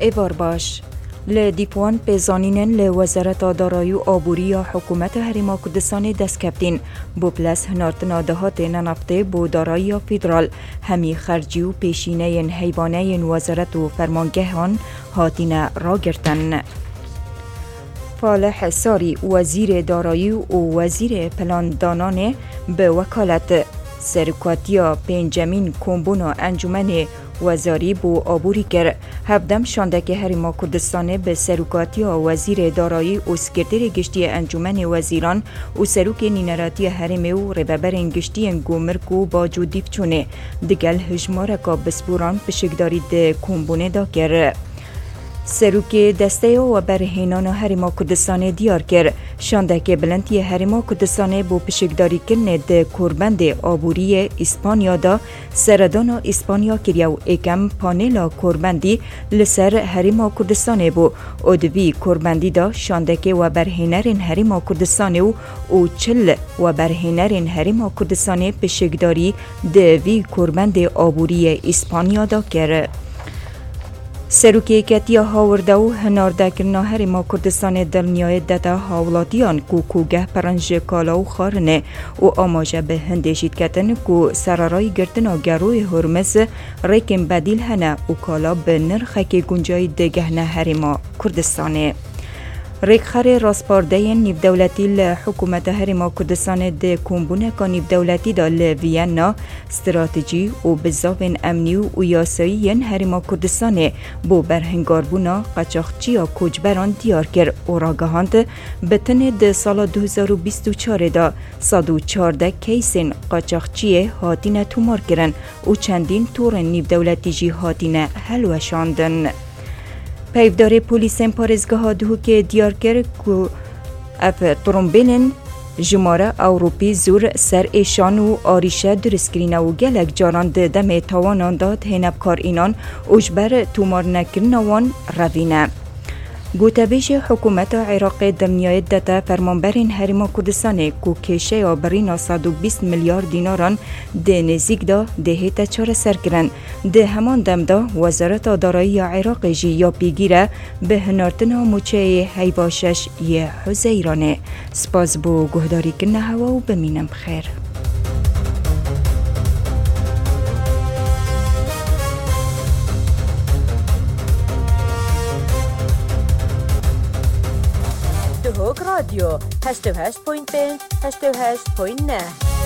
ایوار باش لدیپوان پیزانینن لوزارت دارایی و آبوری یا حکومت هریما کردستان دست کبتین بو پلس هنارتنا دهات ننفته بو دارایی یا فیدرال همی خرجی و پیشینه حیوانه وزارت و فرمانگهان هاتین را گرتن. فالح ساری وزیر دارایی و وزیر پلاندانان به وکالت سرکاتیا پنجمین کمبونا انجمن وزاری بو آبوری کرد. هفدم شاندک هریما کردستان به سرکاتیا وزیر دارایی و سکرتر گشتی انجمن وزیران و سروک نینراتی هرمه و رببرین گشتی گومرکو با جودیف چونه دگل هجمارکا بسپوران پشکداری ده کمبونه دا کرد. سروک دسته و برهنان هریما کردستان دیار کرد. شاندک بلندی هریما کردستان بو پشکداری کرن ده کربند آبوری اسپانیا دا سردان اسپانیا کریا و اکم پانیلا کربندی لسر هریما کردستان بو ادوی کربندی دا شاندک و برهنرین هریما کردستان و چل و برهنرین هریما کردستان پشکداری ده وی کربند آبوری اسپانیا دا کرد. سروکی کتیا هاورده و هنارده کرنا هریما کردستان دلنیای داده هاولاتیان کو کوگه پرنج کالا و خارنه و آماجه به هندشید کتن کو سرارای گردن گروه هرمز ریکن بدیل هنه و کالا به نرخک گنجای دگهنه هریما کردستانه. ریکخر راسپارده نیو دولتی لحکومت هریما کردستان ده کمبونه که نیو دولتی دا لوینا استراتژی و بزاوین امنی و یاسایی هریما کردستان بو برهنگاربونا قاچاقچی یا کوچبران دیار کرد و راگهاند بتن ده سال 2024 دا 114 کیسین قاچاقچی هاتین تومار کرن و چندین تور نیو دولتی جی هاتین حلوشاندن. پیفدار پولیسین پارزگاه دهو که دیار کرد که اف ترومبیلن جماره اوروپی زور سر ایشان و آریشه درسکرینه و گلک جاران دم تاوانان داد هنب کار اینان اجبر تومار نکرنوان روینه. گوتبیش حکومت عراق دنیای داده فرمانبرین هریما کردستان کو کشه یا برین 120 میلیارد دیناران ده نزیک دا دهیت چار سر کرن. ده همان دم دا وزارت دارایی عراق جی یا پیگیره به هنارتنا موچه حیباشش یه حزیرانه. سپاس بو گهداری کنه هوا و بمینم بخیر. هوك راديو 88.5 88.9